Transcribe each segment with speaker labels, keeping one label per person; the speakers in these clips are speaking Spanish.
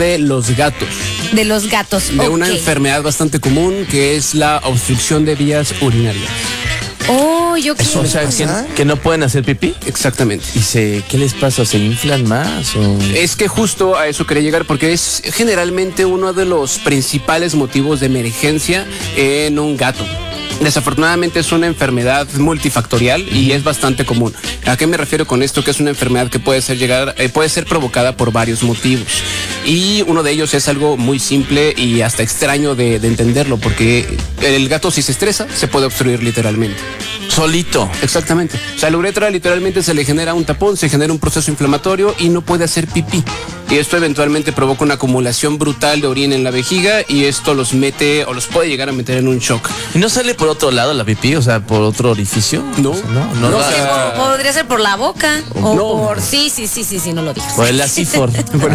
Speaker 1: de los gatos.
Speaker 2: De los gatos,
Speaker 1: De una enfermedad bastante común que es la obstrucción de vías urinarias.
Speaker 2: Oh, yo
Speaker 3: O sea, que no pueden hacer pipí.
Speaker 1: Exactamente.
Speaker 3: ¿Qué les pasa? ¿Se inflan más? O...
Speaker 1: Es que justo a eso quería llegar porque es generalmente uno de los principales motivos de emergencia en un gato. Desafortunadamente es una enfermedad multifactorial y es bastante común. ¿A qué me refiero con esto? Que es una enfermedad que puede ser provocada por varios motivos. Y uno de ellos es algo muy simple y hasta extraño de entenderlo, porque el gato, si se estresa, se puede obstruir literalmente.
Speaker 3: Solito.
Speaker 1: Exactamente. O sea, la uretra literalmente se le genera un tapón, se genera un proceso inflamatorio y no puede hacer pipí. Y esto eventualmente provoca una acumulación brutal de orina en la vejiga y esto los mete o los puede llegar a meter en un shock.
Speaker 3: ¿Y no sale por otro lado la pipí? O sea, por otro orificio.
Speaker 1: No.
Speaker 3: O sea, no,
Speaker 2: Sí, podría ser por la boca. O
Speaker 1: No.
Speaker 2: por. Sí, no lo digas.
Speaker 3: por el acifor.
Speaker 1: Bueno,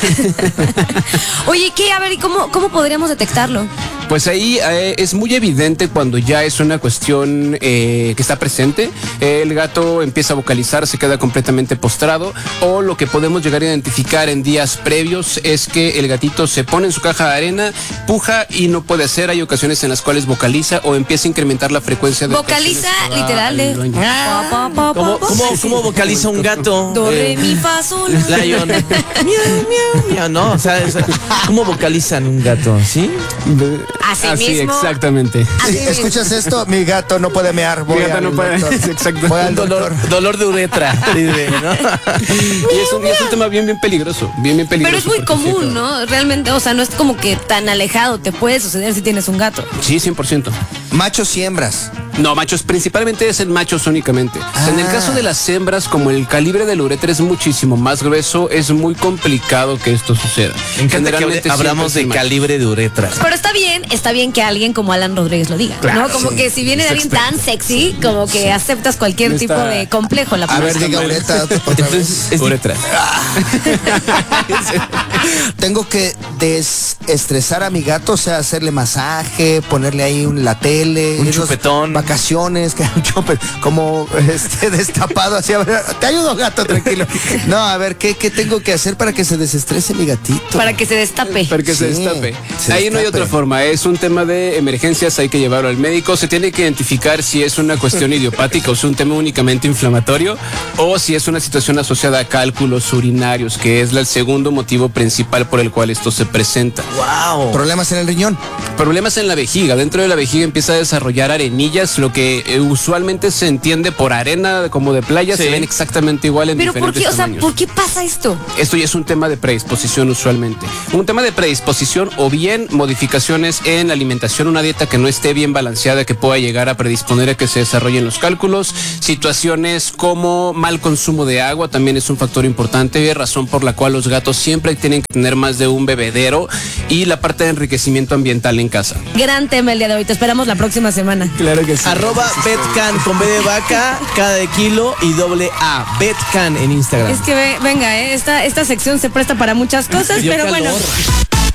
Speaker 2: Oye, ¿qué? A ver, ¿y cómo podríamos detectarlo?
Speaker 1: pues ahí es muy evidente cuando ya es una cuestión que está presente. El gato empieza a vocalizar, se queda completamente postrado, o lo que podemos llegar a identificar en días previos es que el gatito se pone en su caja de arena, puja y no puede hacer. Hay ocasiones en las cuales vocaliza o empieza a incremitar la frecuencia de
Speaker 2: Vocaliza literal de.
Speaker 3: ¿Cómo vocaliza un gato?
Speaker 2: Do, re, mi, fa, sol.
Speaker 3: Lion. Miau, miau, miau. No, o sea, ¿cómo vocalizan un gato? ¿Sí?
Speaker 2: Así mismo.
Speaker 1: Exactamente.
Speaker 2: Así mismo.
Speaker 4: ¿Escuchas esto? Mi gato no puede mear. Voy
Speaker 1: Mi gato
Speaker 4: al
Speaker 1: no puede.
Speaker 4: doctor.
Speaker 1: Exacto.
Speaker 4: Voy al doctor.
Speaker 3: Dolor de uretra. Dice, ¿no?
Speaker 1: Y es un tema bien peligroso. Bien peligroso.
Speaker 2: Pero es muy
Speaker 1: porque sí,
Speaker 2: común, ¿no? Realmente, o sea, no es como que tan alejado. Te puede suceder si tienes un gato.
Speaker 1: Sí, 100%.
Speaker 4: Machos y hembras.
Speaker 1: No, machos, principalmente es en machos únicamente. En el caso de las hembras, como el calibre del uretra es muchísimo más grueso, es muy complicado que esto suceda.
Speaker 3: Me encanta que
Speaker 1: Generalmente
Speaker 3: hablamos de
Speaker 1: siempre es el
Speaker 3: calibre de uretra.
Speaker 2: Pero está bien que alguien como Alan Rodríguez lo diga,
Speaker 1: Claro,
Speaker 2: ¿no? Como
Speaker 1: sí.
Speaker 2: que si viene de alguien tan sexy, como que aceptas cualquier tipo de complejo. La
Speaker 4: A ver,
Speaker 2: palabra.
Speaker 4: diga uretra otra vez.
Speaker 3: Entonces,
Speaker 1: macho. Uretra.
Speaker 4: Tengo que desestresar a mi gato, o sea, hacerle masaje, ponerle ahí la tele.
Speaker 3: Un
Speaker 4: esos
Speaker 3: chupetón.
Speaker 4: Vacaciones, que un chupetón, como destapado así. A ver, te ayudo, gato, tranquilo. No, a ver, ¿qué tengo que hacer para que se desestrese mi gatito?
Speaker 2: Para que se destape.
Speaker 1: Para que se
Speaker 4: Sí,
Speaker 1: destape.
Speaker 4: se
Speaker 1: Ahí no hay
Speaker 4: destape.
Speaker 1: otra forma. Es un tema de emergencias, hay que llevarlo al médico. Se tiene que identificar si es una cuestión idiopática o es un tema únicamente inflamatorio o si es una situación asociada a cálculos urinarios, que es el segundo motivo principal por el cual esto se presenta.
Speaker 3: ¡Wow!
Speaker 4: Problemas en el riñón.
Speaker 1: Problemas en la vejiga. Dentro de la vejiga empieza a desarrollar arenillas, lo que usualmente se entiende por arena como de playa,
Speaker 3: Sí.
Speaker 1: se ven exactamente igual en
Speaker 2: Pero ¿por
Speaker 1: diferentes
Speaker 2: qué? O sea,
Speaker 1: tamaños.
Speaker 2: ¿por qué pasa esto?
Speaker 1: Esto ya es un tema de predisposición usualmente. Un tema de predisposición o bien modificaciones en la alimentación, una dieta que no esté bien balanceada que pueda llegar a predisponer a que se desarrollen los cálculos. Situaciones como mal consumo de agua también es un factor importante, razón por la cual los gatos siempre tienen que tener más de un bebedero, y la parte de enriquecimiento ambiental en casa.
Speaker 2: Gran tema el día de hoy. Te esperamos la próxima semana.
Speaker 1: Claro que sí.
Speaker 3: @betcan con B de vaca, K de kilo y @. Betcan en Instagram.
Speaker 2: Es que venga, esta sección se presta para muchas cosas,
Speaker 3: Dio
Speaker 2: pero bueno.
Speaker 3: calor.